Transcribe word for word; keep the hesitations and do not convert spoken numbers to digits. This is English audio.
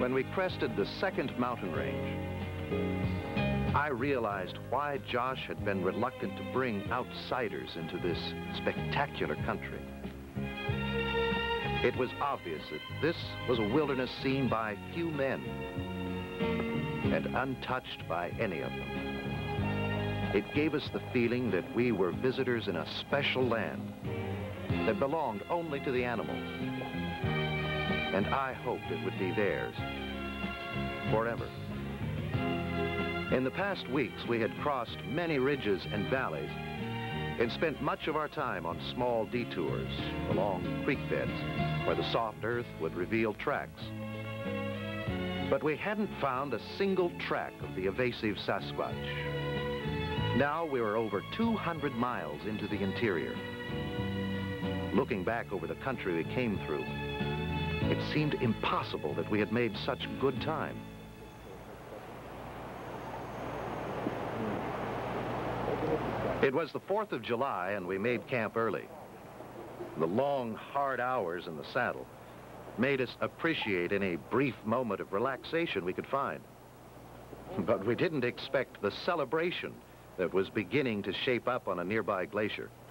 When we crested the second mountain range, I realized why Josh had been reluctant to bring outsiders into this spectacular country. It was obvious that this was a wilderness seen by few men and untouched by any of them. It gave us the feeling that we were visitors in a special land that belonged only to the animals. And I hoped it would be theirs forever. In the past weeks, we had crossed many ridges and valleys and spent much of our time on small detours along creek beds where the soft earth would reveal tracks. But we hadn't found a single track of the evasive Sasquatch. Now we were over two hundred miles into the interior. Looking back over the country we came through, it seemed impossible that we had made such good time. It was the fourth of July, and we made camp early. The long, hard hours in the saddle made us appreciate any brief moment of relaxation we could find. But we didn't expect the celebration that was beginning to shape up on a nearby glacier.